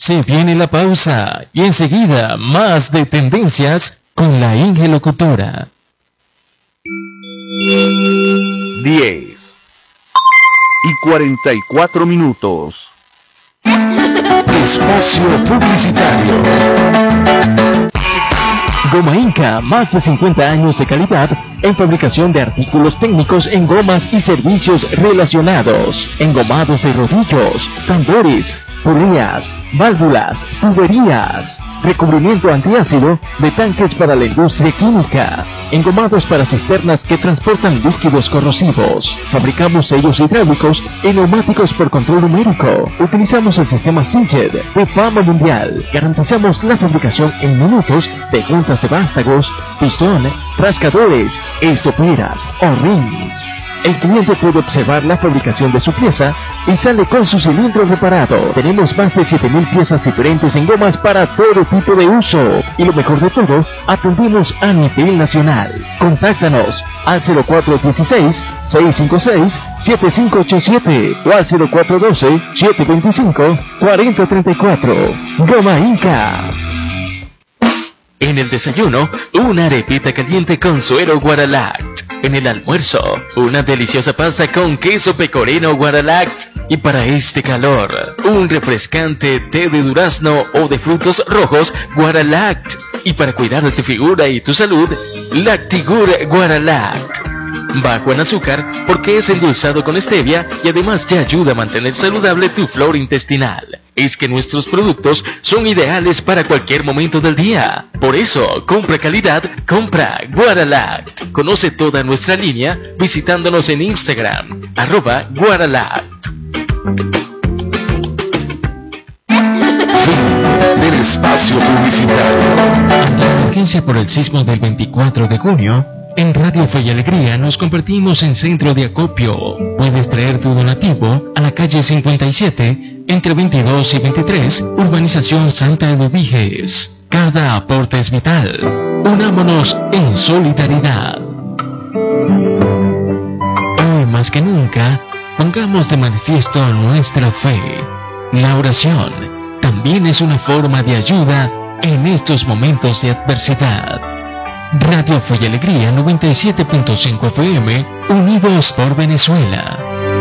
Se viene la pausa y enseguida más de tendencias con la Inge Locutora. 10:44. Espacio publicitario. Goma Inca, más de 50 años de calidad en fabricación de artículos técnicos en gomas y servicios relacionados, engomados de rodillos, tambores, poleas, válvulas, tuberías, recubrimiento antiácido de tanques para la industria química, engomados para cisternas que transportan líquidos corrosivos. Fabricamos sellos hidráulicos y neumáticos por control numérico. Utilizamos el sistema Sinched de fama mundial. Garantizamos la fabricación en minutos de juntas de vástagos, pistón, rascadores, estoperas o rings. El cliente puede observar la fabricación de su pieza y sale con su cilindro reparado. Tenemos más de 7,000 piezas diferentes en gomas para todo tipo de uso. Y lo mejor de todo, atendemos a nivel nacional. Contáctanos al 0416-656-7587 o al 0412-725-4034. Goma Inca. En el desayuno, una arepita caliente con suero Guaralact. En el almuerzo, una deliciosa pasta con queso pecorino Guaralact. Y para este calor, un refrescante té de durazno o de frutos rojos Guaralact. Y para cuidar de tu figura y tu salud, Lactigur Guaralact. Bajo en azúcar porque es endulzado con stevia y además te ayuda a mantener saludable tu flora intestinal. Es que nuestros productos son ideales para cualquier momento del día. Por eso, compra calidad, compra Guaralact. Conoce toda nuestra línea visitándonos en Instagram, @Guaralact. Fin del espacio publicitario. Ante la emergencia por el sismo del 24 de junio, en Radio Fe y Alegría nos convertimos en centro de acopio. Puedes traer tu donativo a la calle 57, entre 22 y 23, Urbanización Santa Eduviges. Cada aporte es vital. Unámonos en solidaridad. Hoy más que nunca, pongamos de manifiesto nuestra fe. La oración también es una forma de ayuda en estos momentos de adversidad. Radio Fe y Alegría 97.5 FM, unidos por Venezuela.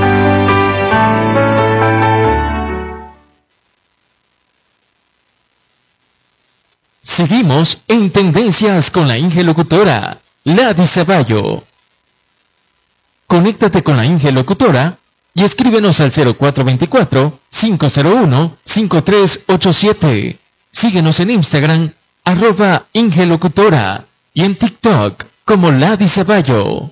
Seguimos en Tendencias con la Inge Locutora, Ladi Ceballo. Conéctate con la Inge Locutora y escríbenos al 0424-501-5387. Síguenos en Instagram, @Inge Locutora. Y en TikTok como Ladi Ceballo.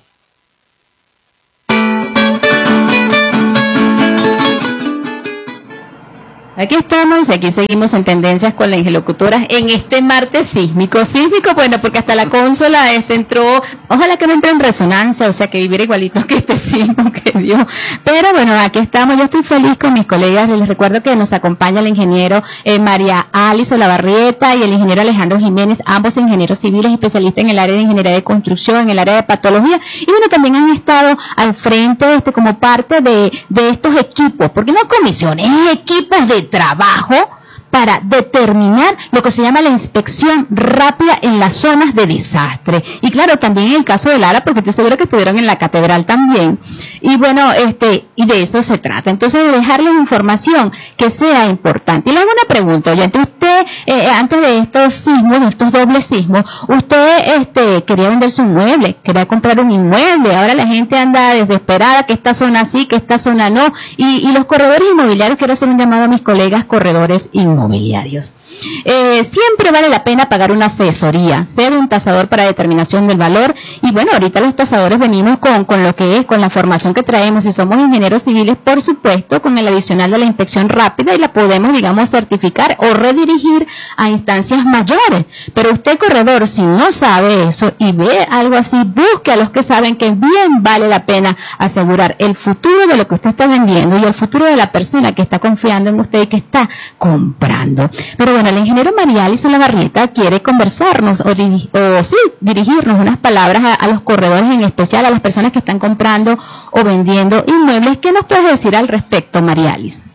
Aquí estamos y aquí seguimos en Tendencias con la Inge Locutora en este martes sísmico, bueno, porque hasta la consola entró, ojalá que no entre en resonancia, o sea, que viviera igualito que este sismo que dio, pero bueno, aquí estamos, yo estoy feliz con mis colegas, les recuerdo que nos acompaña el ingeniero María Alice Olavarrieta y el ingeniero Alejandro Jiménez, ambos ingenieros civiles especialistas en el área de ingeniería de construcción, en el área de patología, y bueno, también han estado al frente como parte de estos equipos, porque no comisiones, equipos de trabajo para determinar lo que se llama la inspección rápida en las zonas de desastre. Y claro, también en el caso de Lara, porque estoy seguro que estuvieron en la catedral también. Y bueno, y de eso se trata. Entonces, de dejarles información que sea importante. Y le hago una pregunta, oye, usted, antes de estos sismos, de estos dobles sismos, usted quería vender su inmueble, quería comprar un inmueble. Ahora la gente anda desesperada, que esta zona sí, que esta zona no. Y los corredores inmobiliarios, quiero hacer un llamado a mis colegas corredores inmobiliarios. Siempre vale la pena pagar una asesoría, sea de un tasador para determinación del valor. Y bueno, ahorita los tasadores venimos con lo que es, con la formación que traemos, y somos ingenieros civiles, por supuesto, con el adicional de la inspección rápida, y la podemos, digamos, certificar o redirigir a instancias mayores. Pero usted, corredor, si no sabe eso y ve algo así, busque a los que saben que bien vale la pena asegurar el futuro de lo que usted está vendiendo y el futuro de la persona que está confiando en usted y que está comprando. Pero bueno, el ingeniero María Alice Olavarrieta quiere conversarnos o dirigirnos unas palabras a los corredores, en especial a las personas que están comprando o vendiendo inmuebles. ¿Qué nos puedes decir al respecto, María Alice?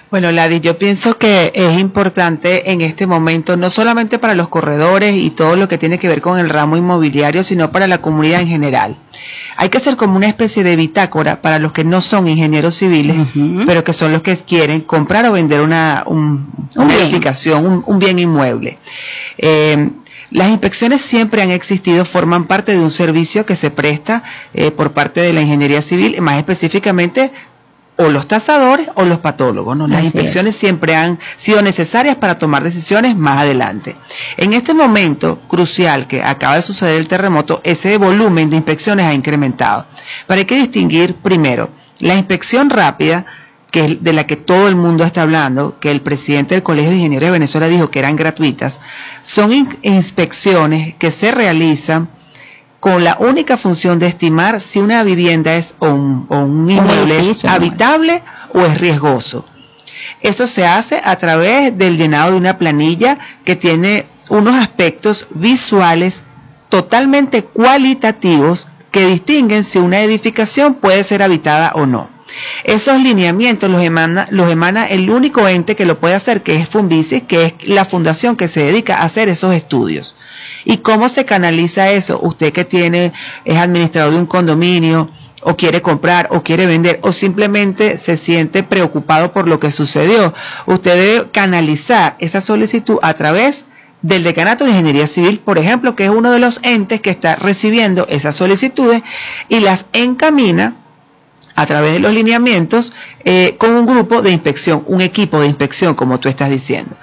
Bueno, Ladis, yo pienso que es importante en este momento, no solamente para los corredores y todo lo que tiene que ver con el ramo inmobiliario, sino para la comunidad en general. Hay que hacer como una especie de bitácora para los que no son ingenieros civiles, pero que son los que quieren comprar o vender una edificación, un bien inmueble. Las inspecciones siempre han existido, forman parte de un servicio que se presta por parte de la ingeniería civil, más específicamente o los tasadores o los patólogos, ¿no? Las inspecciones siempre han sido necesarias para tomar decisiones más adelante. En este momento crucial que acaba de suceder el terremoto, ese volumen de inspecciones ha incrementado. Pero hay que distinguir primero la inspección rápida, que es de la que todo el mundo está hablando, que el presidente del Colegio de Ingenieros de Venezuela dijo que eran gratuitas. Son inspecciones que se realizan con la única función de estimar si una vivienda es o un inmueble es habitable o es riesgoso. Eso se hace a través del llenado de una planilla que tiene unos aspectos visuales totalmente cualitativos que distinguen si una edificación puede ser habitada o no. Esos lineamientos los emana el único ente que lo puede hacer, que es Funvisis, que es la fundación que se dedica a hacer esos estudios. ¿Y cómo se canaliza eso? Usted que es administrador de un condominio, o quiere comprar, o quiere vender, o simplemente se siente preocupado por lo que sucedió, usted debe canalizar esa solicitud a través del Decanato de Ingeniería Civil, por ejemplo, que es uno de los entes que está recibiendo esas solicitudes y las encamina a través de los lineamientos con un grupo de inspección, un equipo de inspección, como tú estás diciendo.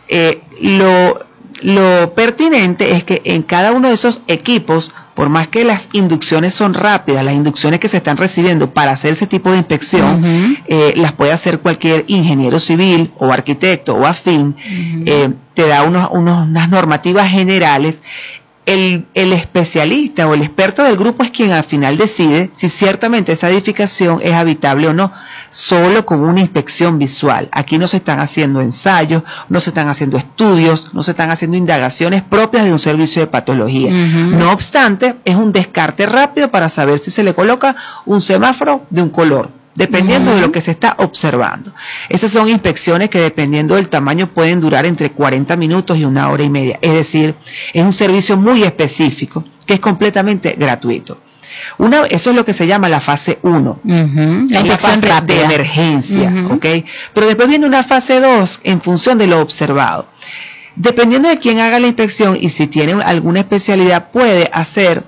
Lo pertinente es que en cada uno de esos equipos, por más que las inducciones son rápidas, las inducciones que se están recibiendo para hacer ese tipo de inspección, las puede hacer cualquier ingeniero civil o arquitecto o afín, te da unas normativas generales. El especialista o el experto del grupo es quien al final decide si ciertamente esa edificación es habitable o no, solo con una inspección visual. Aquí no se están haciendo ensayos, no se están haciendo estudios, no se están haciendo indagaciones propias de un servicio de patología. No obstante, es un descarte rápido para saber si se le coloca un semáforo de un color, dependiendo de lo que se está observando. Esas son inspecciones que, dependiendo del tamaño, pueden durar entre 40 minutos y 1 hora y media. Es decir, es un servicio muy específico que es completamente gratuito. Eso es lo que se llama la fase 1, la fase rápida de emergencia, ¿ok? Pero después viene una fase 2 en función de lo observado. Dependiendo de quién haga la inspección y si tiene alguna especialidad, puede hacer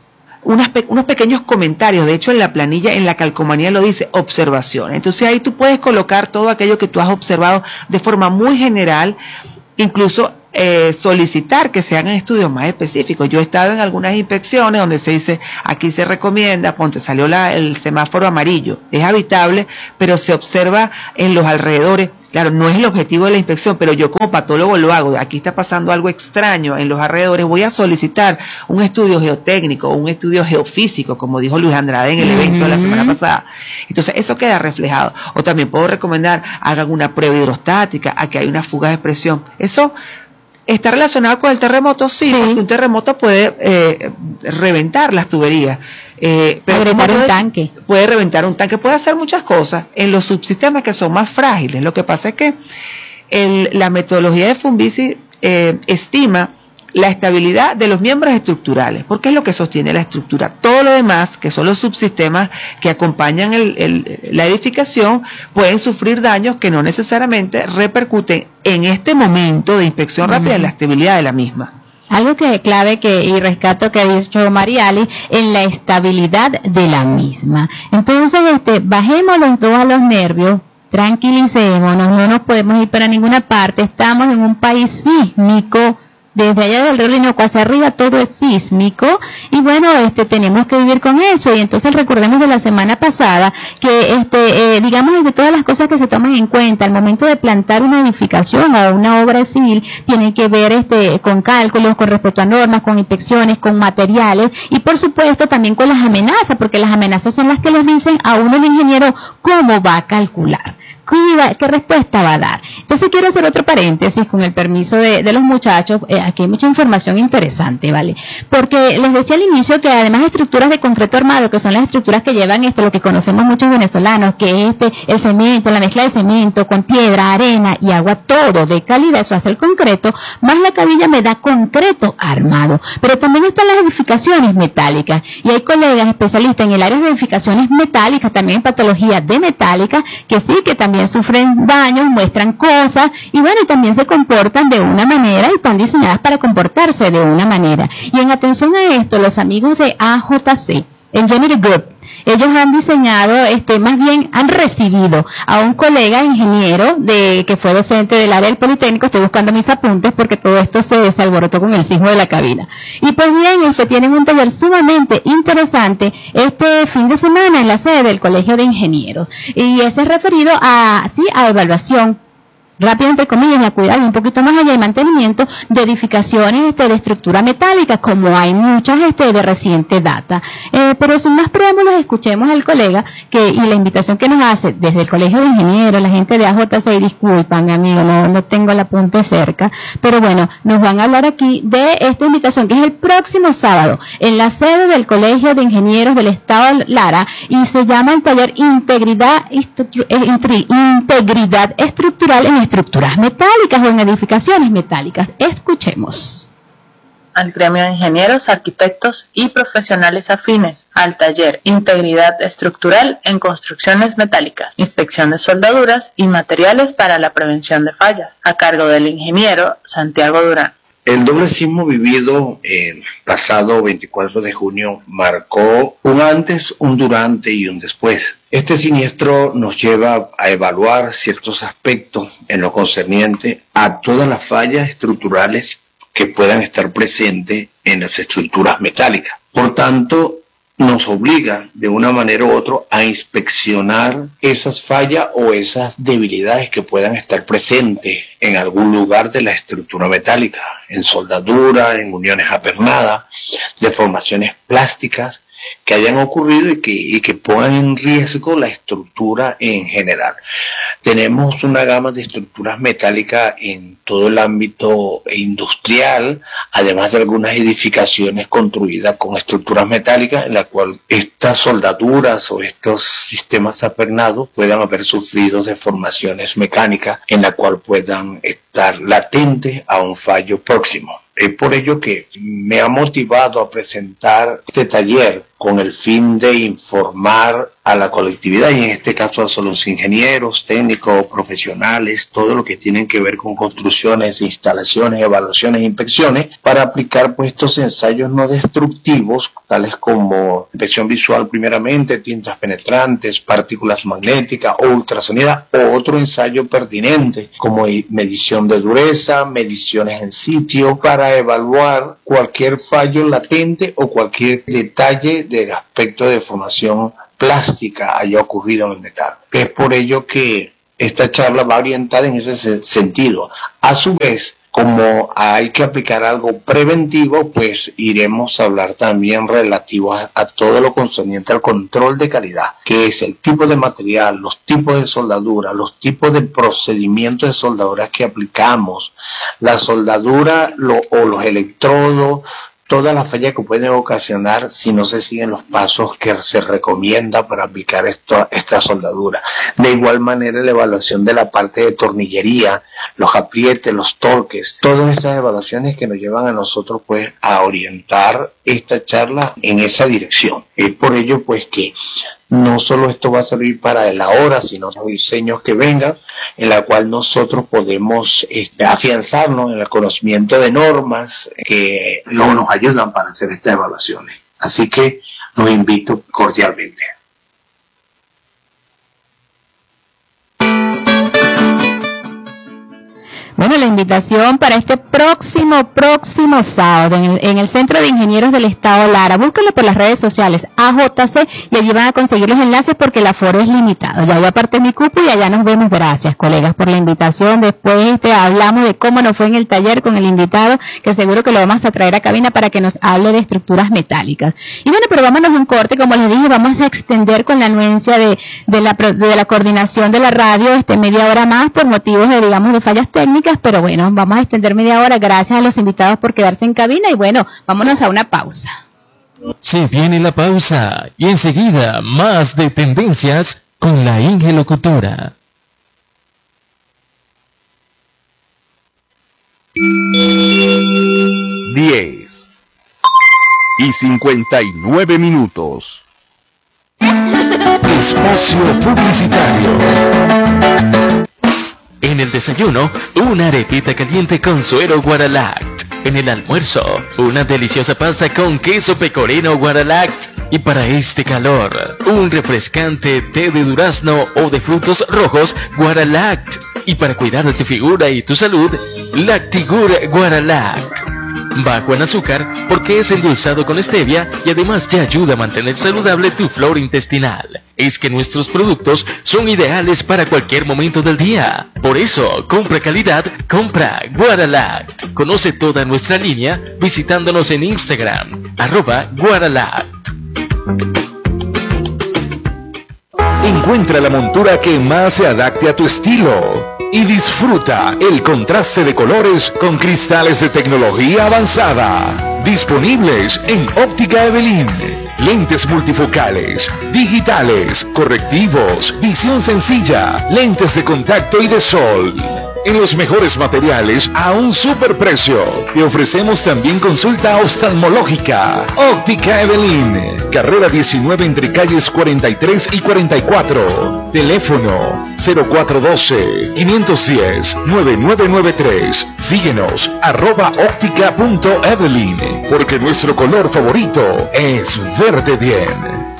unos pequeños comentarios. De hecho, en la planilla, en la calcomanía lo dice, observaciones. Entonces ahí tú puedes colocar todo aquello que tú has observado de forma muy general, incluso solicitar que se hagan estudios más específicos. Yo he estado en algunas inspecciones donde se dice, aquí se recomienda, ponte, salió el semáforo amarillo, es habitable, pero se observa en los alrededores. Claro, no es el objetivo de la inspección, pero yo como patólogo lo hago. Aquí está pasando algo extraño en los alrededores. Voy a solicitar un estudio geotécnico o un estudio geofísico, como dijo Luis Andrade en el evento de la semana pasada. Entonces, eso queda reflejado. O también puedo recomendar, hagan una prueba hidrostática, a que hay una fuga de presión. Eso está relacionado con el terremoto, sí. Porque un terremoto puede reventar las tuberías. Pero puede reventar un tanque, puede hacer muchas cosas en los subsistemas que son más frágiles. Lo que pasa es que la metodología de Funvisis estima la estabilidad de los miembros estructurales, porque es lo que sostiene la estructura. Todo lo demás, que son los subsistemas que acompañan la edificación, pueden sufrir daños que no necesariamente repercuten en este momento de inspección rápida en la estabilidad de la misma. Algo que es clave y rescato que ha dicho Mariali, en la estabilidad de la misma. Entonces, bajemos los dos a los nervios, tranquilicémonos, no nos podemos ir para ninguna parte, estamos en un país sísmico. Desde allá del río Orinoco hacia arriba todo es sísmico y bueno, tenemos que vivir con eso. Y entonces recordemos de la semana pasada que digamos, de todas las cosas que se toman en cuenta al momento de plantar una edificación o una obra civil, tienen que ver con cálculos, con respecto a normas, con inspecciones, con materiales y por supuesto también con las amenazas, porque las amenazas son las que les dicen a uno el ingeniero cómo va a calcular, qué respuesta va a dar. Entonces quiero hacer otro paréntesis con el permiso de los muchachos. aquí hay mucha información interesante, ¿vale? Porque les decía al inicio que además de estructuras de concreto armado, que son las estructuras que llevan lo que conocemos muchos venezolanos, que es el cemento, la mezcla de cemento con piedra, arena y agua, todo de calidad, eso hace el concreto, más la cabilla me da concreto armado. Pero también están las edificaciones metálicas, y hay colegas especialistas en el área de edificaciones metálicas, también en patología de metálica, que sí, que también sufren daños, muestran cosas, y bueno, y también se comportan de una manera y están diseñadas para comportarse de una manera. Y en atención a esto, los amigos de AJC Engineering Group, ellos han diseñado, más bien han recibido a un colega ingeniero que fue docente del área del Politécnico. Estoy buscando mis apuntes porque todo esto se desalborotó con el sismo de la cabina. Y pues bien, tienen un taller sumamente interesante este fin de semana en la sede del Colegio de Ingenieros. Y ese es referido a evaluación rápida, entre comillas, y a cuidar un poquito más allá, de mantenimiento de edificaciones de estructura metálica, como hay muchas de reciente data. Pero sin más preámbulos, escuchemos al colega y la invitación que nos hace desde el Colegio de Ingenieros, la gente de AJC. Disculpan, amigo, no tengo el apunte cerca, pero bueno, nos van a hablar aquí de esta invitación, que es el próximo sábado, en la sede del Colegio de Ingenieros del Estado Lara, y se llama el taller Integridad Estructural en estructuras metálicas o en edificaciones metálicas. Escuchemos. Al gremio de ingenieros, arquitectos y profesionales afines al taller Integridad Estructural en Construcciones Metálicas, inspección de soldaduras y materiales para la prevención de fallas, a cargo del ingeniero Santiago Durán. El doble sismo vivido el pasado 24 de junio marcó un antes, un durante y un después. Este siniestro nos lleva a evaluar ciertos aspectos en lo concerniente a todas las fallas estructurales que puedan estar presentes en las estructuras metálicas. Por tanto, nos obliga de una manera u otra a inspeccionar esas fallas o esas debilidades que puedan estar presentes en algún lugar de la estructura metálica, en soldadura, en uniones apernadas, deformaciones plásticas que hayan ocurrido y que pongan en riesgo la estructura en general. Tenemos una gama de estructuras metálicas en todo el ámbito industrial, además de algunas edificaciones construidas con estructuras metálicas, en la cual estas soldaduras o estos sistemas apernados puedan haber sufrido deformaciones mecánicas, en la cual puedan estar latentes a un fallo próximo. Es por ello que me ha motivado a presentar este taller con el fin de informar a la colectividad, y en este caso a los ingenieros, técnicos, profesionales, todo lo que tienen que ver con construcciones, instalaciones, evaluaciones e inspecciones, para aplicar pues estos ensayos no destructivos, tales como inspección visual primeramente, tintas penetrantes, partículas magnéticas o ultrasonidas, o otro ensayo pertinente como medición de dureza, mediciones en sitio, para evaluar cualquier fallo latente o cualquier detalle del aspecto de deformación plástica haya ocurrido en el metal. Es por ello que esta charla va orientada en ese sentido. A su vez, como hay que aplicar algo preventivo, pues iremos a hablar también relativo a todo lo concerniente al control de calidad, que es el tipo de material, los tipos de soldadura, los tipos de procedimientos de soldadura que aplicamos, la soldadura o los electrodos, todas las fallas que pueden ocasionar si no se siguen los pasos que se recomienda para aplicar esta soldadura. De igual manera, la evaluación de la parte de tornillería, los aprietes, los torques, todas estas evaluaciones que nos llevan a nosotros pues a orientar esta charla en esa dirección. Es por ello pues que no solo esto va a servir para el ahora, sino los diseños que vengan, en la cual nosotros podemos afianzarnos en el conocimiento de normas que luego nos ayudan para hacer estas evaluaciones. Así que los invito cordialmente. Bueno, la invitación para este próximo sábado en el Centro de Ingenieros del Estado Lara. Búsquenlo por las redes sociales AJC y allí van a conseguir los enlaces porque el aforo es limitado. Ya yo aparté mi cupo y allá nos vemos. Gracias, colegas, por la invitación. Después hablamos de cómo nos fue en el taller con el invitado, que seguro que lo vamos a traer a cabina para que nos hable de estructuras metálicas. Y bueno, pero vámonos a un corte. Como les dije, vamos a extender con la anuencia de la coordinación de la radio media hora más por motivos de fallas técnicas, pero pero bueno, vamos a extender media hora. Gracias a los invitados por quedarse en cabina y bueno, vámonos a una pausa. Se viene la pausa y enseguida más de tendencias con la Inge Locutora. 10:59. Espacio publicitario. En el desayuno, una arepita caliente con suero Guaralact. En el almuerzo, una deliciosa pasta con queso pecorino Guaralact. Y para este calor, un refrescante té de durazno o de frutos rojos Guaralact. Y para cuidar de tu figura y tu salud, Lactigur Guaralact. Bajo en azúcar porque es endulzado con stevia y además te ayuda a mantener saludable tu flora intestinal. Es que nuestros productos son ideales para cualquier momento del día. Por eso, compra calidad, compra Guaralact. Conoce toda nuestra línea visitándonos en Instagram, @Guaralact. Encuentra la montura que más se adapte a tu estilo y disfruta el contraste de colores con cristales de tecnología avanzada. Disponibles en Óptica Evelyn. Lentes multifocales, digitales, correctivos, visión sencilla, lentes de contacto y de sol. En los mejores materiales a un superprecio. Te ofrecemos también consulta oftalmológica. Óptica Evelyn. Carrera 19 entre calles 43 y 44. Teléfono 0412-510-9993. Síguenos @óptica.evelyn. Porque nuestro color favorito es verde bien.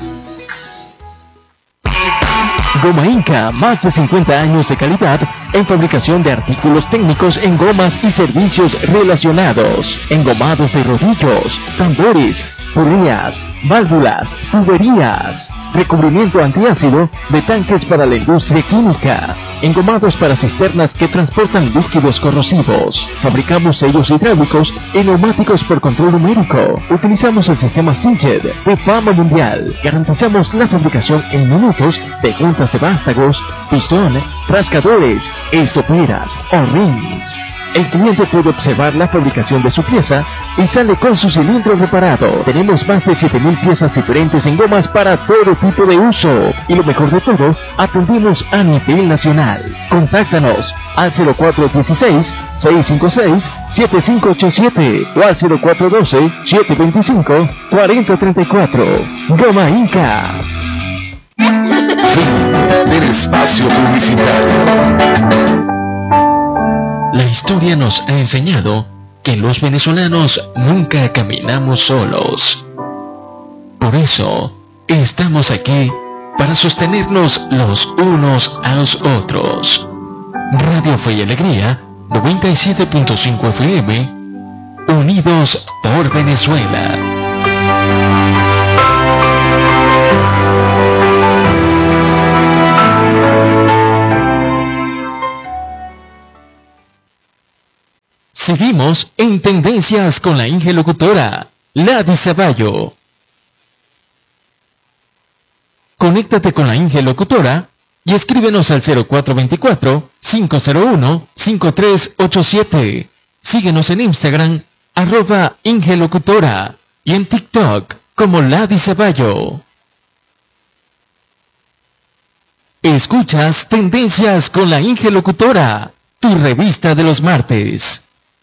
Goma Inca, más de 50 años de calidad en fabricación de artículos técnicos en gomas y servicios relacionados, engomados de rodillos, tambores, poleas, válvulas, tuberías, recubrimiento antiácido de tanques para la industria química, engomados para cisternas que transportan líquidos corrosivos. Fabricamos sellos hidráulicos y neumáticos por control numérico. Utilizamos el sistema Sinched de fama mundial. Garantizamos la fabricación en minutos de juntas de vástagos, pistón, rascadores, estoperas o rings. El cliente puede observar la fabricación de su pieza y sale con su cilindro reparado. Tenemos más de 7,000 piezas diferentes en gomas para todo tipo de uso. Y lo mejor de todo, atendemos a nivel nacional. Contáctanos al 0416-656-7587 o al 0412-725-4034. Goma Inca. Fin del espacio publicitario. La historia nos ha enseñado que los venezolanos nunca caminamos solos. Por eso, estamos aquí para sostenernos los unos a los otros. Radio Fe y Alegría, 97.5 FM, unidos por Venezuela. Seguimos en Tendencias con la Inge Locutora, Lady Zavallo. Conéctate con la Inge Locutora y escríbenos al 0424-501-5387. Síguenos en Instagram, @Inge Locutora, y en TikTok como Lady Zavallo. Escuchas Tendencias con la Inge Locutora, tu revista de los martes.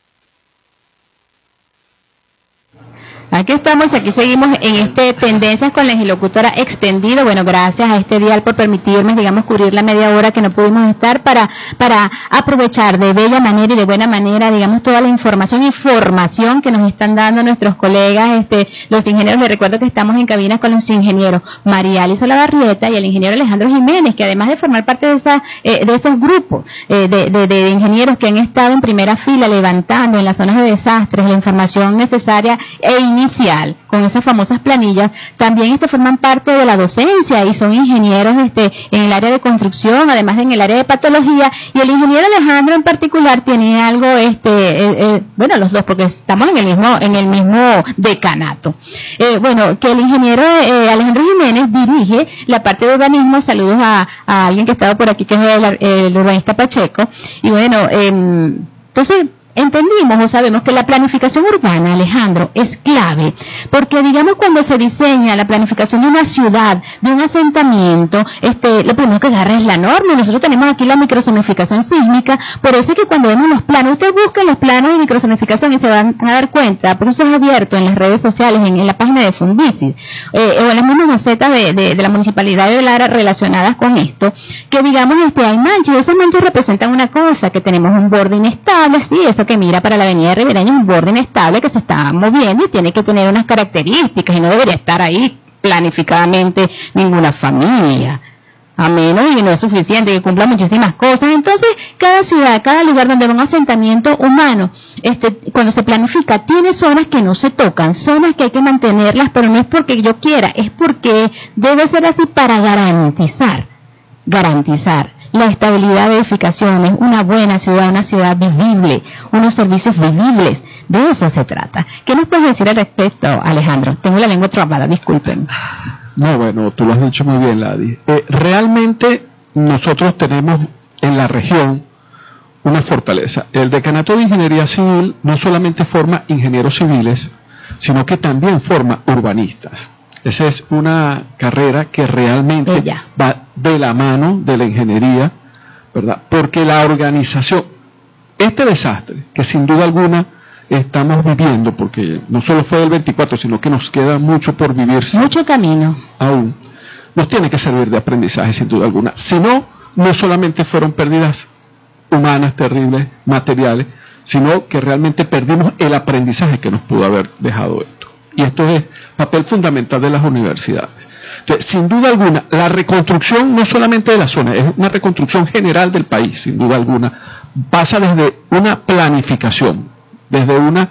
Aquí estamos, aquí seguimos en este Tendencias con la Ingelocutora extendido. Bueno, gracias a este dial por permitirme, digamos, cubrir la media hora que no pudimos estar para aprovechar de bella manera y de buena manera, digamos, toda la información y formación que nos están dando nuestros colegas, los ingenieros. Les recuerdo que estamos en cabinas con los ingenieros María Alice Olavarrieta y el ingeniero Alejandro Jiménez, que además de formar parte de esos grupos de ingenieros que han estado en primera fila levantando en las zonas de desastres la información necesaria e inicial con esas famosas planillas, también forman parte de la docencia y son ingenieros en el área de construcción, además en el área de patología, y el ingeniero Alejandro en particular tiene algo, bueno, los dos, porque estamos en el mismo decanato. Bueno, que el ingeniero Alejandro Jiménez dirige la parte de urbanismo. Saludos a alguien que estaba por aquí, que es el urbanista Pacheco, y bueno, Entonces, entendimos o sabemos que la planificación urbana, Alejandro, es clave, porque digamos cuando se diseña la planificación de una ciudad, de un asentamiento, lo primero que agarra es la norma. Nosotros tenemos aquí la microzonificación sísmica, por eso es que cuando vemos los planos, ustedes buscan los planos de microzonificación y se van a dar cuenta, por eso es abierto en las redes sociales, en la página de Fundisi, o en las mismas macetas de la Municipalidad de Lara relacionadas con esto, que digamos hay manchas, y esas manchas representan una cosa, que tenemos un borde inestable, sí, eso que mira para la avenida Ribereña es un borde inestable que se está moviendo y tiene que tener unas características y no debería estar ahí planificadamente ninguna familia, a menos y no es suficiente, que cumpla muchísimas cosas. Entonces cada ciudad, cada lugar donde va un asentamiento humano, cuando se planifica, tiene zonas que no se tocan, zonas que hay que mantenerlas, pero no es porque yo quiera, es porque debe ser así para garantizar la estabilidad de edificaciones, una buena ciudad, una ciudad vivible, unos servicios vivibles. De eso se trata. ¿Qué nos puedes decir al respecto, Alejandro? Tengo la lengua trabada, disculpen. No, bueno, tú lo has dicho muy bien, Ladi. Realmente nosotros tenemos en la región una fortaleza. El Decanato de Ingeniería Civil no solamente forma ingenieros civiles, sino que también forma urbanistas. Esa es una carrera que realmente va de la mano de la ingeniería, ¿verdad? Porque la organización, este desastre que sin duda alguna estamos viviendo, porque no solo fue el 24, sino que nos queda mucho por vivir. Mucho camino. Aún. Nos tiene que servir de aprendizaje sin duda alguna. Si no, no solamente fueron pérdidas humanas terribles, materiales, sino que realmente perdimos el aprendizaje que nos pudo haber dejado esto. Y esto es papel fundamental de las universidades. Entonces, sin duda alguna, la reconstrucción no solamente de la zona, es una reconstrucción general del país, sin duda alguna, pasa desde una planificación, desde una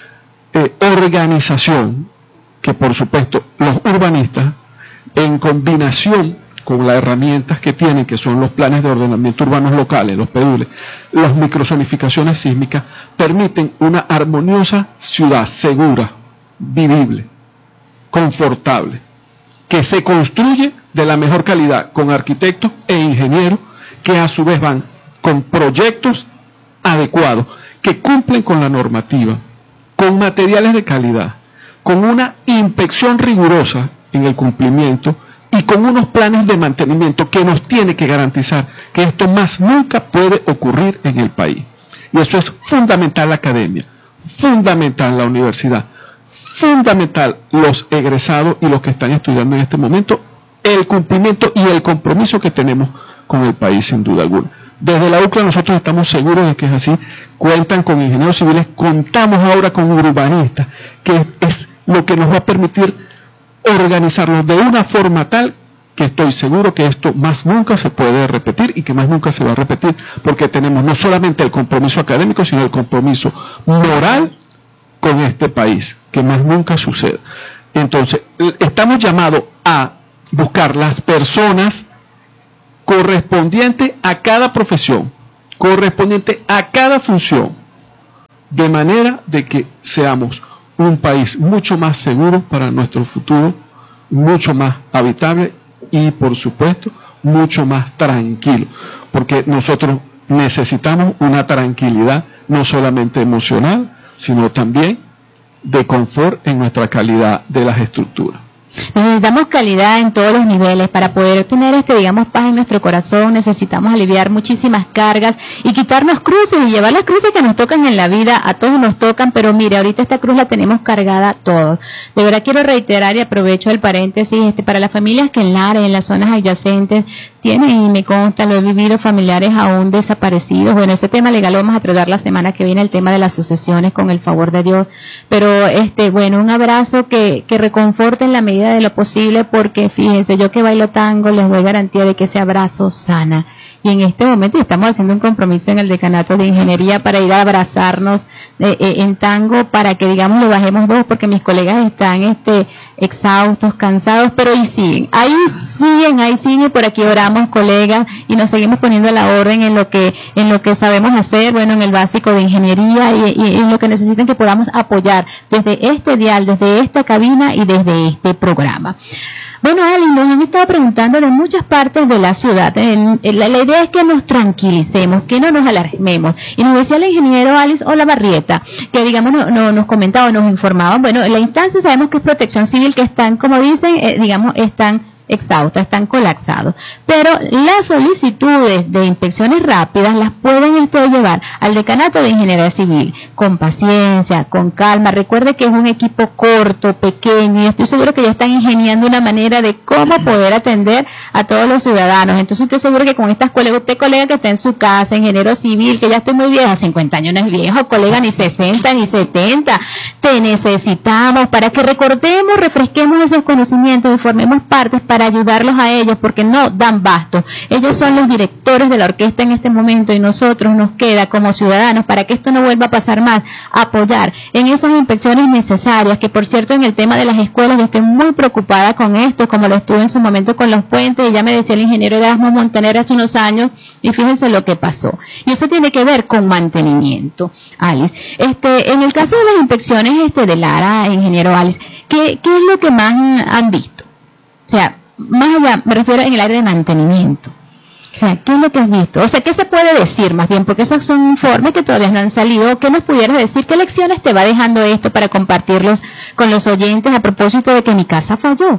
organización que, por supuesto, los urbanistas, en combinación con las herramientas que tienen, que son los planes de ordenamiento urbanos locales, los PEDULES, las microzonificaciones sísmicas, permiten una armoniosa ciudad segura, vivible, confortable, que se construye de la mejor calidad con arquitectos e ingenieros que a su vez van con proyectos adecuados, que cumplen con la normativa, con materiales de calidad, con una inspección rigurosa en el cumplimiento y con unos planes de mantenimiento que nos tiene que garantizar que esto más nunca puede ocurrir en el país. Y eso es fundamental la academia, fundamental la universidad, fundamental los egresados y los que están estudiando en este momento, el cumplimiento y el compromiso que tenemos con el país sin duda alguna. Desde la UCLA nosotros estamos seguros de que es así, cuentan con ingenieros civiles, contamos ahora con urbanistas, que es lo que nos va a permitir organizarlos de una forma tal que estoy seguro que esto más nunca se puede repetir y que más nunca se va a repetir, porque tenemos no solamente el compromiso académico, sino el compromiso moral con este país, que más nunca suceda. Entonces, estamos llamados a buscar las personas correspondientes a cada profesión, correspondientes a cada función, de manera de que seamos un país mucho más seguro para nuestro futuro, mucho más habitable y, por supuesto, mucho más tranquilo, porque nosotros necesitamos una tranquilidad no solamente emocional, sino también de confort en nuestra calidad de las estructuras. Necesitamos calidad en todos los niveles para poder tener digamos, paz en nuestro corazón. Necesitamos aliviar muchísimas cargas y quitarnos cruces y llevar las cruces que nos tocan en la vida. A todos nos tocan, pero mire, ahorita esta cruz la tenemos cargada todos. De verdad quiero reiterar y aprovecho el paréntesis para las familias que en Lara, en las zonas adyacentes, tienen, y me consta, lo he vivido, familiares aún desaparecidos. Bueno, ese tema legal lo vamos a tratar la semana que viene, el tema de las sucesiones, con el favor de Dios. Pero bueno, un abrazo que reconforte en la medida de lo posible, porque fíjense, yo que bailo tango les doy garantía de que ese abrazo sana. Y en este momento estamos haciendo un compromiso en el Decanato de Ingeniería para ir a abrazarnos en tango, para que digamos le bajemos dos, porque mis colegas están exhaustos, cansados, pero ahí siguen, y por aquí oramos estamos, colegas, y nos seguimos poniendo a la orden en lo que sabemos hacer, bueno, en el básico de ingeniería y en lo que necesiten que podamos apoyar desde este dial, desde esta cabina y desde este programa. Bueno, Ali, nos han estado preguntando de muchas partes de la ciudad. La idea es que nos tranquilicemos, que no nos alarmemos. Y nos decía el ingeniero Alice Olavarrieta, que digamos nos comentaba, nos informaba, bueno, en la instancia sabemos que es Protección Civil, que están, como dicen, están exhaustas, están colapsados, pero las solicitudes de inspecciones rápidas las pueden llevar al Decanato de Ingeniería Civil, con paciencia, con calma. Recuerde que es un equipo corto, pequeño, y estoy seguro que ya están ingeniando una manera de cómo poder atender a todos los ciudadanos. Entonces estoy seguro que con estas colegas, usted colega que está en su casa, ingeniero civil, que ya estoy muy viejo, 50 años no es viejo, colega, ni 60, ni 70, te necesitamos para que recordemos, refresquemos esos conocimientos y formemos partes para ayudarlos a ellos, porque no dan basto. Ellos son los directores de la orquesta en este momento y nosotros nos queda como ciudadanos, para que esto no vuelva a pasar más, apoyar en esas inspecciones necesarias, que por cierto en el tema de las escuelas yo estoy muy preocupada con esto, como lo estuve en su momento con los puentes, y ya me decía el ingeniero Erasmo Montaner hace unos años, y fíjense lo que pasó. Y eso tiene que ver con mantenimiento, Alice. En el caso de las inspecciones de Lara, ingeniero Alice, ¿qué es lo que más han visto? O sea, más allá, me refiero en el área de mantenimiento. O sea, ¿qué es lo que has visto? O sea, ¿qué se puede decir más bien? Porque esos son informes que todavía no han salido. ¿Qué nos pudieras decir? ¿Qué lecciones te va dejando esto para compartirlos con los oyentes a propósito de que mi casa falló?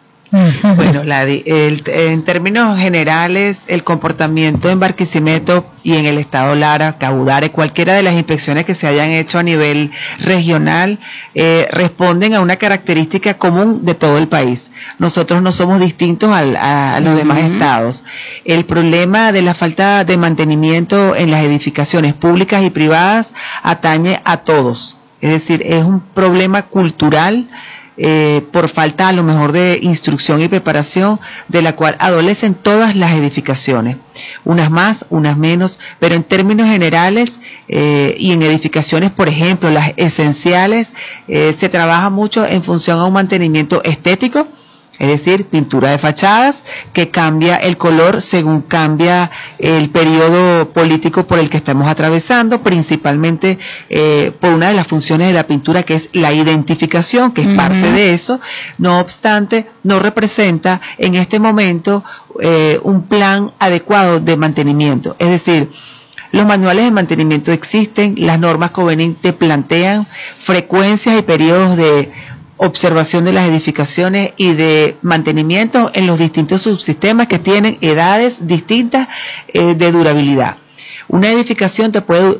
Bueno, Ladi, en términos generales, el comportamiento en Barquisimeto y en el estado Lara, Caudare, cualquiera de las inspecciones que se hayan hecho a nivel regional, responden a una característica común de todo el país. Nosotros no somos distintos a los demás estados. El problema de la falta de mantenimiento en las edificaciones públicas y privadas atañe a todos. Es decir, es un problema cultural, por falta a lo mejor de instrucción y preparación, de la cual adolecen todas las edificaciones, unas más, unas menos, pero en términos generales y en edificaciones, por ejemplo, las esenciales, se trabaja mucho en función a un mantenimiento estético, es decir, pintura de fachadas que cambia el color según cambia el periodo político por el que estamos atravesando, principalmente por una de las funciones de la pintura, que es la identificación, que es parte de eso. No obstante, no representa en este momento un plan adecuado de mantenimiento. Es decir, los manuales de mantenimiento existen, las normas convenientes plantean frecuencias y periodos de observación de las edificaciones y de mantenimiento en los distintos subsistemas que tienen edades distintas de durabilidad. Una edificación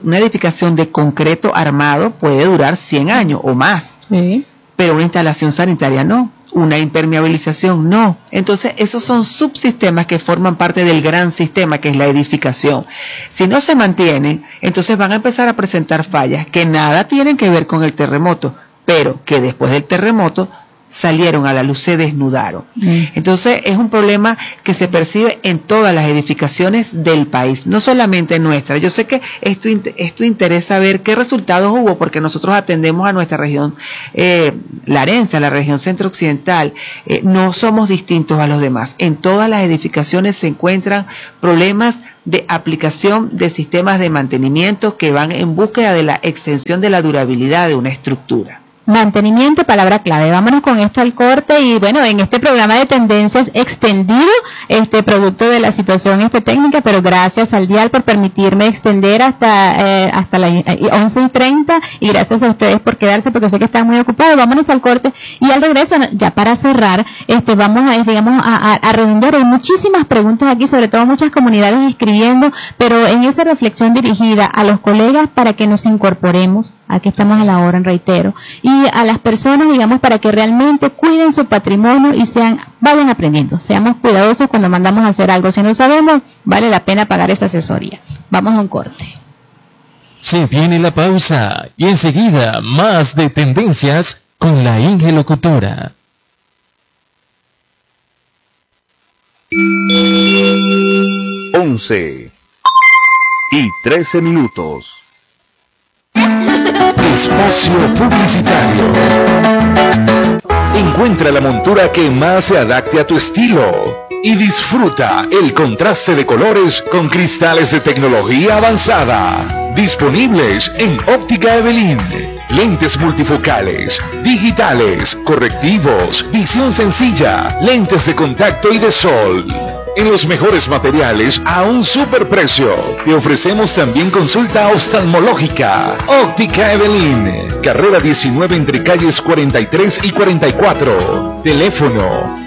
de concreto armado puede durar 100 años o más, pero una instalación sanitaria no, una impermeabilización no. Entonces esos son subsistemas que forman parte del gran sistema que es la edificación. Si no se mantienen, entonces van a empezar a presentar fallas que nada tienen que ver con el terremoto, pero que después del terremoto salieron a la luz, se desnudaron. Entonces es un problema que se percibe en todas las edificaciones del país, no solamente en nuestra. Yo sé que esto interesa ver qué resultados hubo, porque nosotros atendemos a nuestra región larense, a la región centro-occidental. No somos distintos a los demás. En todas las edificaciones se encuentran problemas de aplicación de sistemas de mantenimiento que van en búsqueda de la extensión de la durabilidad de una estructura. Mantenimiento, palabra clave. Vámonos con esto al corte y bueno, en este programa de tendencias extendido, producto de la situación técnica, pero gracias al dial por permitirme extender hasta las 11:30 y gracias a ustedes por quedarse, porque sé que están muy ocupados. Vámonos al corte y al regreso, ya para cerrar, vamos a redondear. Hay muchísimas preguntas aquí, sobre todo muchas comunidades escribiendo, pero en esa reflexión dirigida a los colegas para que nos incorporemos. Aquí estamos a la hora, reitero, y a las personas, digamos, para que realmente cuiden su patrimonio y vayan aprendiendo, seamos cuidadosos cuando mandamos a hacer algo. Si no sabemos, vale la pena pagar esa asesoría. Vamos a un corte. Se viene la pausa y enseguida más de tendencias con la Inge Locutora. 11:13. Espacio publicitario. Encuentra la montura que más se adapte a tu estilo y disfruta el contraste de colores con cristales de tecnología avanzada. Disponibles en Óptica Evelyn. Lentes multifocales, digitales, correctivos, visión sencilla, lentes de contacto y de sol. En los mejores materiales a un superprecio. Te ofrecemos también consulta oftalmológica. Óptica Evelyn. Carrera 19 entre calles 43 y 44. Teléfono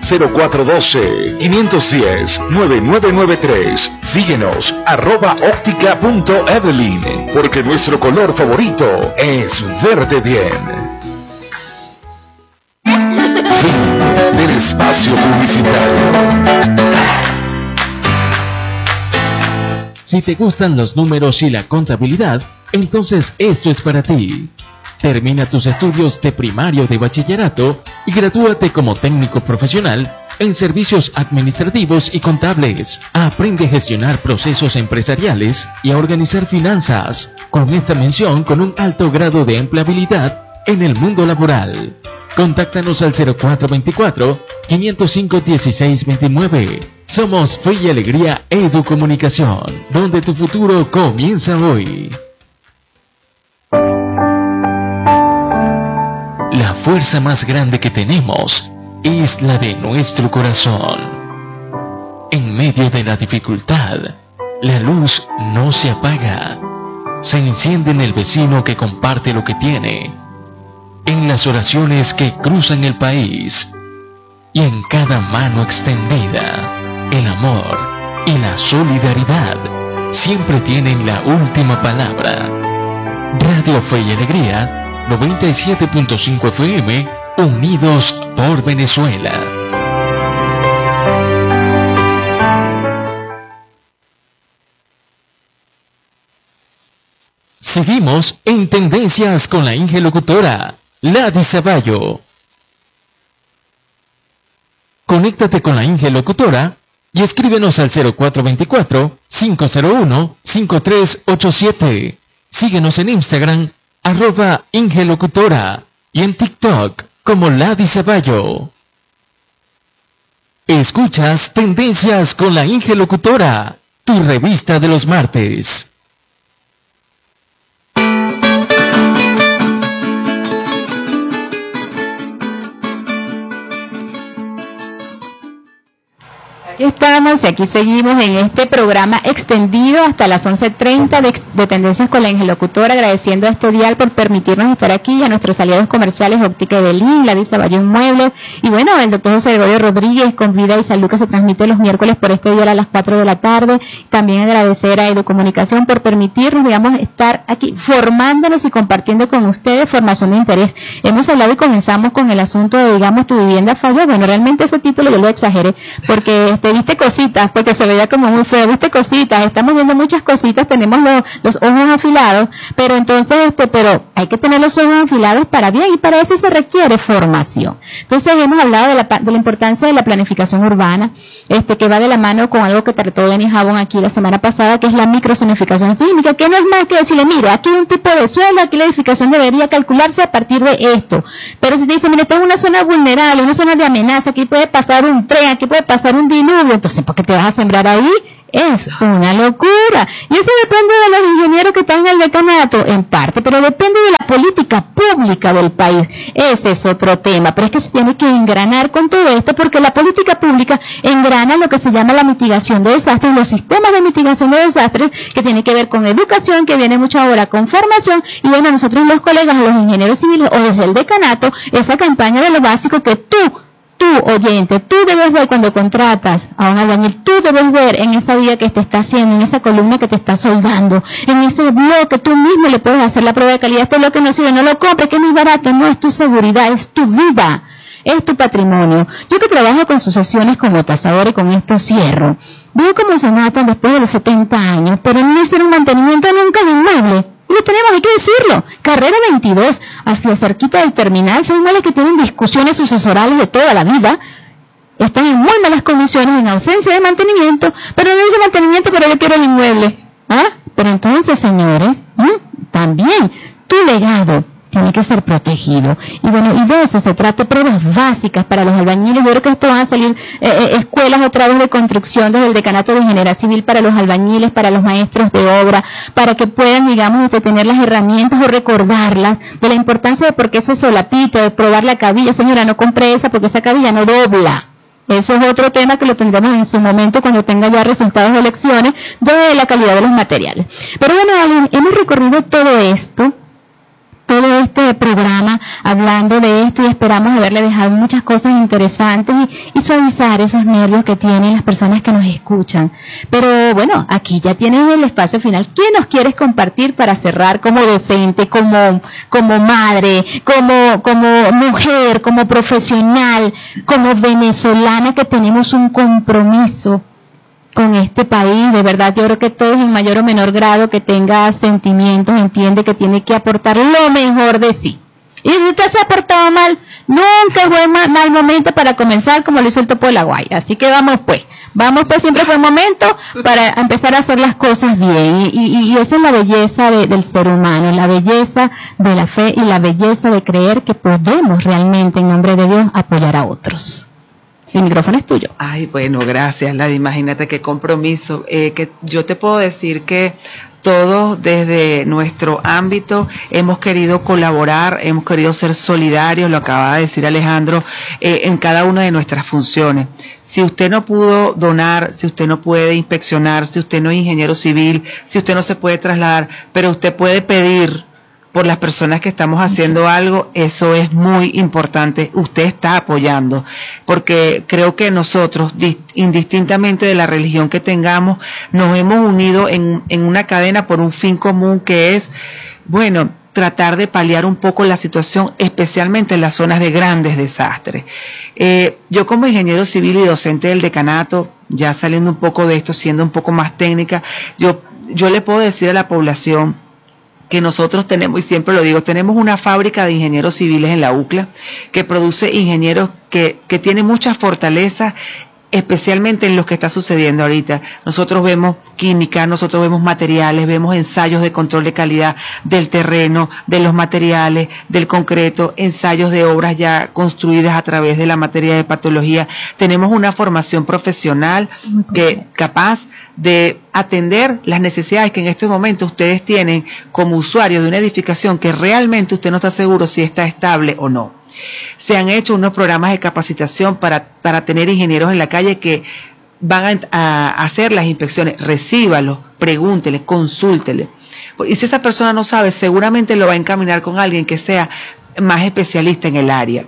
0412-510-9993. Síguenos @óptica.evelyn. Porque nuestro color favorito es verde bien. Fin del espacio publicitario. Si te gustan los números y la contabilidad, entonces esto es para ti. Termina tus estudios de primario de bachillerato y gradúate como técnico profesional en servicios administrativos y contables. Aprende a gestionar procesos empresariales y a organizar finanzas, con esta mención con un alto grado de empleabilidad en el mundo laboral. Contáctanos al 0424-505-1629. Somos Fe y Alegría Educomunicación, donde tu futuro comienza hoy. La fuerza más grande que tenemos es la de nuestro corazón. En medio de la dificultad, la luz no se apaga. Se enciende en el vecino que comparte lo que tiene, en las oraciones que cruzan el país y en cada mano extendida. El amor y la solidaridad siempre tienen la última palabra. Radio Fe y Alegría, 97.5 FM, unidos por Venezuela. Seguimos en Tendencias con la Inge Locutora, Lady Zavallo. Conéctate con la Inge Locutora y escríbenos al 0424-501-5387. Síguenos en Instagram, @IngeLocutora, y en TikTok como Lady Zavallo. Escuchas Tendencias con la Inge Locutora, tu revista de los martes. Aquí estamos y aquí seguimos en este programa extendido hasta las 11:30 de Tendencias con la Inge Locutora, agradeciendo a este dial por permitirnos estar aquí y a nuestros aliados comerciales Óptica Evelyn, Lady Zavallo Inmuebles y bueno, el doctor José Gregorio Rodríguez con Vida y Salud que se transmite los miércoles por este dial a las 4 de la tarde. También agradecer a Educomunicación por permitirnos, digamos, estar aquí formándonos y compartiendo con ustedes formación de interés. Hemos hablado y comenzamos con el asunto de, digamos, tu vivienda falló. Bueno, realmente ese título yo lo exageré porque viste cositas, porque se veía como muy feo, viste cositas, estamos viendo muchas cositas, tenemos los ojos afilados, pero entonces, pero hay que tener los ojos afilados para bien y para eso se requiere formación. Entonces hemos hablado de la importancia de la planificación urbana, que va de la mano con algo que trató Denis Jabón aquí la semana pasada, que es la microzonificación sísmica, que no es más que decirle, mire, aquí hay un tipo de suelo, aquí la edificación debería calcularse a partir de esto, pero si te dice, mire, esta es una zona vulnerable, una zona de amenaza, aquí puede pasar un tren, aquí puede pasar un diluvio, entonces ¿por qué te vas a sembrar ahí? Es una locura. Y eso depende de los ingenieros que están en el decanato, en parte, pero depende de la política pública del país. Ese es otro tema, pero es que se tiene que engranar con todo esto, porque la política pública engrana lo que se llama la mitigación de desastres, los sistemas de mitigación de desastres, que tiene que ver con educación, que viene mucho ahora con formación, y bueno, nosotros los colegas, los ingenieros civiles, o desde el decanato, esa campaña de lo básico que tú oyente, tú debes ver cuando contratas a un albañil, tú debes ver en esa vía que te está haciendo, en esa columna que te está soldando, en ese bloque, tú mismo le puedes hacer la prueba de calidad, este bloque no sirve, no lo compres, que es muy barato, no es tu seguridad, es tu vida, es tu patrimonio. Yo que trabajo con sucesiones como tasador y con esto cierro, veo cómo se matan después de los 70 años, pero no hicieron mantenimiento nunca de inmueble. Y lo tenemos, hay que decirlo. Carrera 22, hacia cerquita del terminal, son inmuebles que tienen discusiones sucesorales de toda la vida, están en muy malas condiciones, en ausencia de mantenimiento, pero no dice mantenimiento, pero yo quiero el inmueble. ¿Ah? Pero entonces, señores, también tu legado, tiene que ser protegido. Y bueno, y de eso se trata, pruebas básicas para los albañiles. Yo creo que esto van a salir escuelas otra vez de construcción desde el Decanato de Ingeniería Civil para los albañiles, para los maestros de obra, para que puedan, digamos, tener las herramientas o recordarlas de la importancia de por qué ese solapito, de probar la cabilla. Señora, no compre esa porque esa cabilla no dobla. Eso es otro tema que lo tendremos en su momento cuando tenga ya resultados de elecciones de la calidad de los materiales. Pero bueno, Ale, hemos recorrido todo este programa hablando de esto y esperamos haberle dejado muchas cosas interesantes y suavizar esos nervios que tienen las personas que nos escuchan. Pero bueno, aquí ya tienes el espacio final. ¿Qué nos quieres compartir para cerrar como docente, como madre, como mujer, como profesional, como venezolana que tenemos un compromiso con este país? De verdad, yo creo que todos en mayor o menor grado que tenga sentimientos, entiende que tiene que aportar lo mejor de sí. Y si usted se ha portado mal, nunca fue mal momento para comenzar como lo hizo el Topo de la Guaira. Así que vamos pues, siempre fue momento para empezar a hacer las cosas bien. Y esa es la belleza del ser humano, la belleza de la fe y la belleza de creer que podemos realmente en nombre de Dios apoyar a otros. El micrófono es tuyo. Ay, bueno, gracias, Ladi. Imagínate qué compromiso. Que yo te puedo decir que todos desde nuestro ámbito hemos querido colaborar, hemos querido ser solidarios, lo acaba de decir Alejandro, en cada una de nuestras funciones. Si usted no pudo donar, si usted no puede inspeccionar, si usted no es ingeniero civil, si usted no se puede trasladar, pero usted puede pedir por las personas que estamos haciendo algo, eso es muy importante. Usted está apoyando, porque creo que nosotros, indistintamente de la religión que tengamos, nos hemos unido en una cadena por un fin común que es, bueno, tratar de paliar un poco la situación, especialmente en las zonas de grandes desastres. Yo como ingeniero civil y docente del decanato, ya saliendo un poco de esto, siendo un poco más técnica, yo le puedo decir a la población que nosotros tenemos, y siempre lo digo, tenemos una fábrica de ingenieros civiles en la UCLA que produce ingenieros que tienen muchas fortalezas, especialmente en lo que está sucediendo ahorita. Nosotros vemos química, nosotros vemos materiales, vemos ensayos de control de calidad del terreno, de los materiales, del concreto, ensayos de obras ya construidas a través de la materia de patología. Tenemos una formación profesional que capaz de atender las necesidades que en estos momentos ustedes tienen como usuarios de una edificación que realmente usted no está seguro si está estable o no. Se han hecho unos programas de capacitación para tener ingenieros en la calle que van a hacer las inspecciones. Recíbalo, pregúntele, consúltele. Y si esa persona no sabe, seguramente lo va a encaminar con alguien que sea más especialista en el área.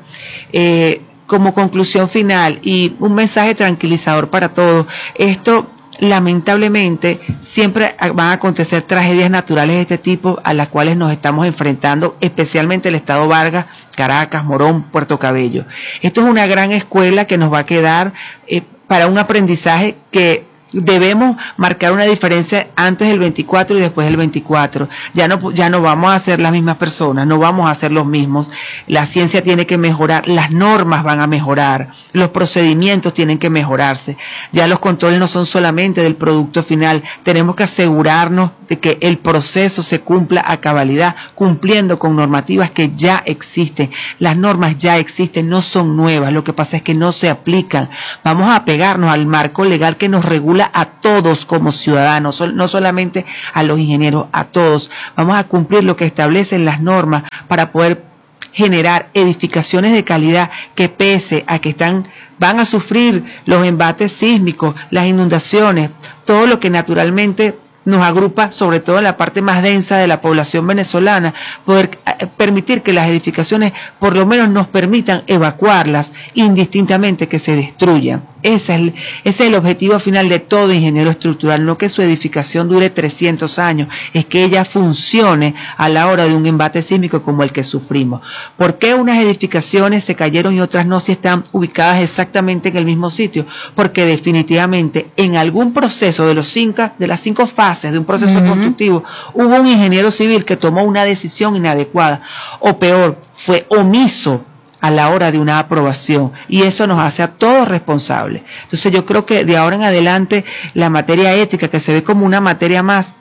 Como conclusión final y un mensaje tranquilizador para todos, esto lamentablemente siempre van a acontecer tragedias naturales de este tipo a las cuales nos estamos enfrentando, especialmente el estado Vargas, Caracas, Morón, Puerto Cabello. Esto es una gran escuela que nos va a quedar para un aprendizaje que debemos marcar una diferencia antes del 24 y después del 24. Ya no vamos a ser las mismas personas, no vamos a ser los mismos. La ciencia tiene que mejorar, las normas van a mejorar, los procedimientos tienen que mejorarse. Ya los controles no son solamente del producto final, tenemos que asegurarnos de que el proceso se cumpla a cabalidad, cumpliendo con normativas que ya existen. Las normas ya existen, no son nuevas, lo que pasa es que no se aplican. Vamos a apegarnos al marco legal que nos regula a todos como ciudadanos, no solamente a los ingenieros, a todos. Vamos a cumplir lo que establecen las normas para poder generar edificaciones de calidad que, pese a que van a sufrir los embates sísmicos, las inundaciones, todo lo que naturalmente nos agrupa, sobre todo en la parte más densa de la población venezolana, poder permitir que las edificaciones por lo menos nos permitan evacuarlas indistintamente que se destruyan. Ese es el objetivo final de todo ingeniero estructural, no que su edificación dure 300 años, es que ella funcione a la hora de un embate sísmico como el que sufrimos. ¿Por qué unas edificaciones se cayeron y otras no, si están ubicadas exactamente en el mismo sitio? Porque definitivamente en algún proceso de las 5 fases de un proceso constructivo hubo un ingeniero civil que tomó una decisión inadecuada, o peor, fue omiso a la hora de una aprobación, y eso nos hace a todos responsables. Entonces yo creo que de ahora en adelante la materia ética, que se ve como una materia más,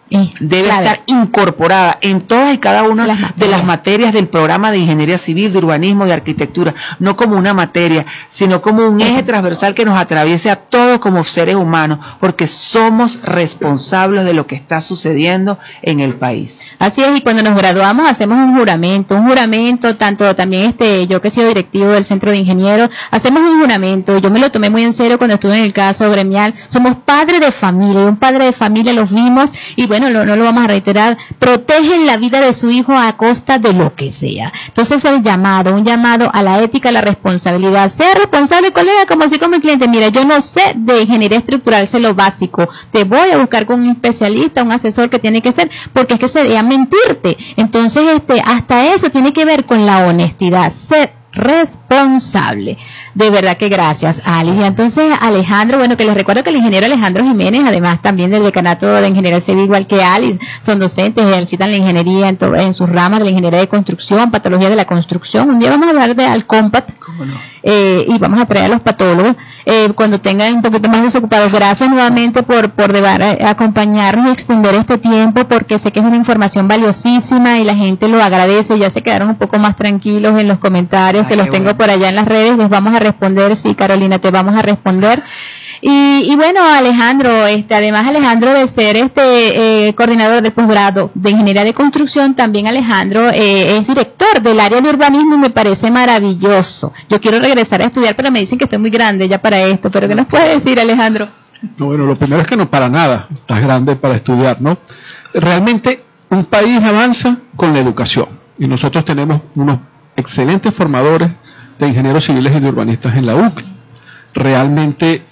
debe estar incorporada en todas y cada una de las materias del programa de ingeniería civil, de urbanismo, de arquitectura, no como una materia, sino como un eje transversal que nos atraviese a todos como seres humanos, porque somos responsables de lo que está sucediendo en el país. Así es, y cuando nos graduamos hacemos un juramento, tanto también yo que he sido directivo del Centro de Ingenieros, hacemos un juramento. Yo me lo tomé muy en serio cuando estuve en el caso gremial. Somos padres de familia, y un padre de familia los vimos, y bueno, no lo vamos a reiterar, protegen la vida de su hijo a costa de lo que sea. Entonces un llamado a la ética, a la responsabilidad. Sea responsable, colega, como si como cliente, mira, yo no sé de ingeniería estructural, sé lo básico, te voy a buscar con un especialista, un asesor que tiene que ser, porque es que sería mentirte. Entonces, hasta eso tiene que ver con la honestidad, ser responsable. De verdad que gracias, Alice. Y entonces, Alejandro, bueno, que les recuerdo que el ingeniero Alejandro Jiménez, además también del decanato de ingeniería civil, igual que Alice, son docentes, ejercitan la ingeniería en sus ramas de la ingeniería de construcción, patología de la construcción. Un día vamos a hablar de Alcompat. ¿Cómo no? Y vamos a traer a los patólogos cuando tengan un poquito más desocupados. Gracias nuevamente por acompañarnos y extender este tiempo, porque sé que es una información valiosísima y la gente lo agradece. Ya se quedaron un poco más tranquilos en los comentarios, que los tengo por allá en las redes. Les vamos a responder. Sí, Carolina, te vamos a responder. Y bueno, Alejandro, además Alejandro de ser coordinador de posgrado de ingeniería de construcción, también Alejandro es director del área de urbanismo y me parece maravilloso. Yo quiero regresar a estudiar, pero me dicen que estoy muy grande ya para esto. ¿Pero qué nos puede decir, Alejandro? No, bueno, lo primero es que no para nada, estás grande para estudiar, ¿no? Realmente un país avanza con la educación y nosotros tenemos unos excelentes formadores de ingenieros civiles y de urbanistas en la UCLA. Realmente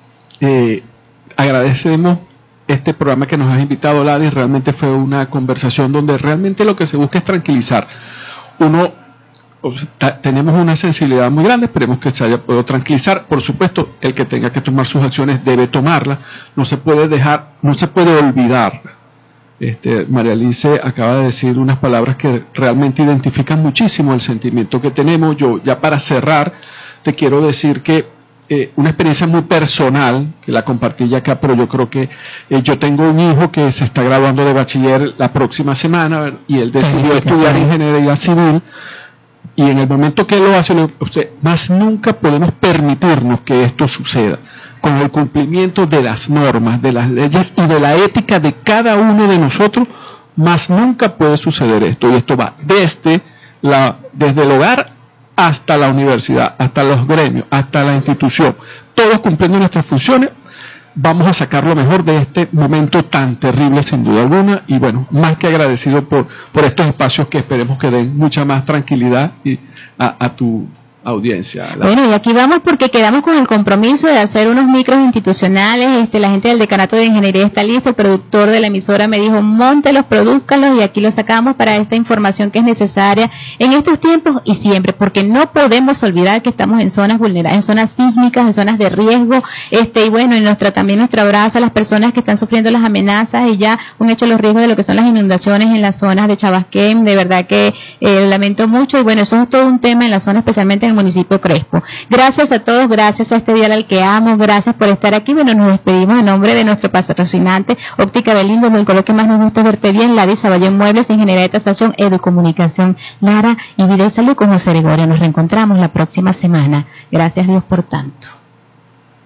agradecemos este programa que nos has invitado, Ladis. Realmente fue una conversación donde realmente lo que se busca es tranquilizar. Tenemos una sensibilidad muy grande, esperemos que se haya podido tranquilizar. Por supuesto, el que tenga que tomar sus acciones debe tomarlas, no se puede olvidar. María Alice acaba de decir unas palabras que realmente identifican muchísimo el sentimiento que tenemos. Yo, ya para cerrar, te quiero decir que una experiencia muy personal, que la compartí ya acá, pero yo creo que yo tengo un hijo que se está graduando de bachiller la próxima semana y él decidió estudiar ingeniería civil, y en el momento que lo hace, más nunca podemos permitirnos que esto suceda. Con el cumplimiento de las normas, de las leyes y de la ética de cada uno de nosotros, más nunca puede suceder esto. Y esto va desde el hogar hasta la universidad, hasta los gremios, hasta la institución. Todos cumpliendo nuestras funciones, vamos a sacar lo mejor de este momento tan terrible, sin duda alguna. Y bueno, más que agradecido por estos espacios que esperemos que den mucha más tranquilidad a tu audiencia. Bueno, y aquí vamos porque quedamos con el compromiso de hacer unos micros institucionales. La gente del decanato de ingeniería está listo. El productor de la emisora me dijo, móntelos, produzcanlos, y aquí los sacamos para esta información que es necesaria en estos tiempos y siempre, porque no podemos olvidar que estamos en zonas vulnerables, en zonas sísmicas, en zonas de riesgo. Y bueno, también nuestro abrazo a las personas que están sufriendo las amenazas y ya un hecho los riesgos de lo que son las inundaciones en las zonas de Chabasquén. De verdad que lamento mucho, y bueno, eso es todo un tema en la zona, especialmente en el municipio Crespo. Gracias a todos, gracias a este dial al que amo, gracias por estar aquí. Bueno, nos despedimos en nombre de nuestro patrocinante Óptica Belindo, donde el color que más nos gusta es verte bien, Ladis Saballón Muebles, Ingeniería de Tasación, Educomunicación, Lara y Vida y Salud con José Gregorio. Nos reencontramos la próxima semana. Gracias Dios por tanto.